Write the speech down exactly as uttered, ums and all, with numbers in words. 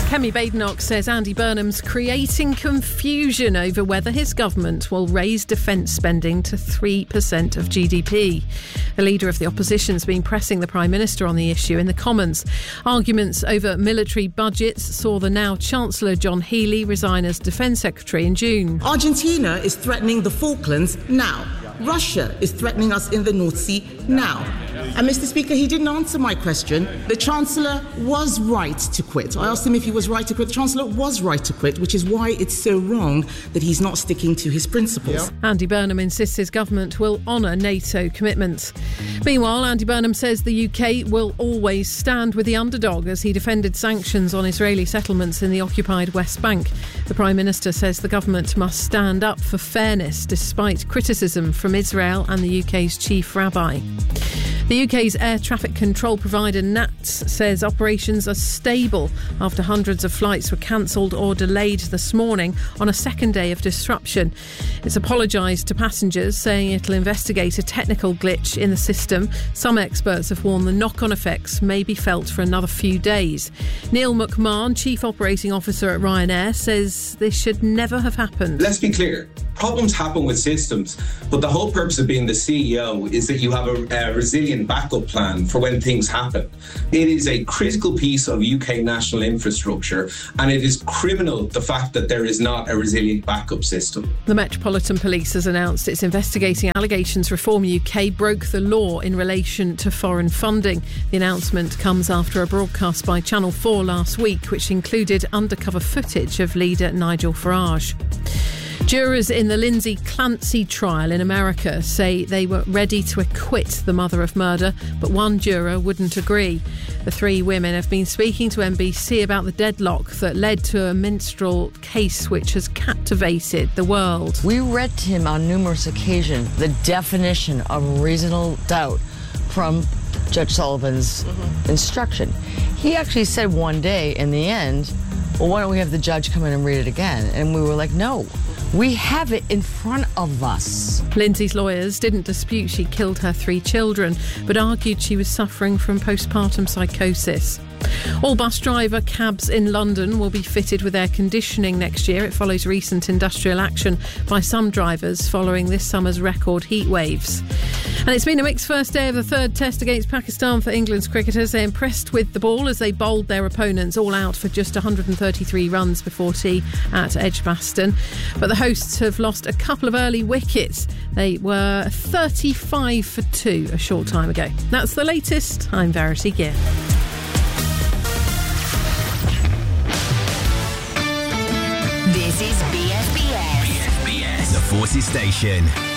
Kemi Badenoch says Andy Burnham's creating confusion over whether his government will raise defence spending to three percent of G D P. The leader of the opposition's been pressing the Prime Minister on the issue in the Commons. Arguments over military budgets saw the now Chancellor John Healey resign as Defence Secretary in June. Argentina is threatening the Falklands now. Russia is threatening us in the North Sea now. And Mister Speaker, he didn't answer my question. The Chancellor was right to quit. I asked him if he was right to quit. The Chancellor was right to quit, which is why it's so wrong that he's not sticking to his principles. Yeah. Andy Burnham insists his government will honour NATO commitments. Meanwhile, Andy Burnham says the U K will always stand with the underdog as he defended sanctions on Israeli settlements in the occupied West Bank. The Prime Minister says the government must stand up for fairness despite criticism from Israel and the U K's chief rabbi. The U K's air traffic control provider N A T S says operations are stable after hundreds of flights were cancelled or delayed this morning on a second day of disruption. It's apologised to passengers, saying it'll investigate a technical glitch in the system. Some experts have warned the knock-on effects may be felt for another few days. Neil McMahon, Chief Operating Officer at Ryanair, says this should never have happened. Let's be clear. Problems happen with systems, but the whole purpose of being the C E O is that you have a, a resilient backup plan for when things happen. It is a critical piece of U K national infrastructure, and it is criminal the fact that there is not a resilient backup system. The Metropolitan Police has announced it's investigating allegations Reform U K broke the law in relation to foreign funding. The announcement comes after a broadcast by Channel four last week, which included undercover footage of leader Nigel Farage. Jurors in the Lindsay Clancy trial in America say they were ready to acquit the mother of murder, but one juror wouldn't agree. The three women have been speaking to N B C about the deadlock that led to a minstrel case which has captivated the world. We read to him on numerous occasions the definition of reasonable doubt from Judge Sullivan's mm-hmm. instruction. He actually said one day in the end, well, why don't we have the judge come in and read it again? And we were like, no. We have it in front of us. Lindsay's lawyers didn't dispute she killed her three children, but argued she was suffering from postpartum psychosis. All bus driver cabs in London will be fitted with air conditioning next year. It follows recent industrial action by some drivers following this summer's record heat waves. And it's been a mixed first day of the third test against Pakistan for England's cricketers. They impressed with the ball as they bowled their opponents all out for just one hundred thirty-three runs before tea at Edgbaston. But the hosts have lost a couple of early wickets. They were thirty-five for two a short time ago. That's the latest. I'm Verity Gear. This is B S B S. B S B S, the Forces Station.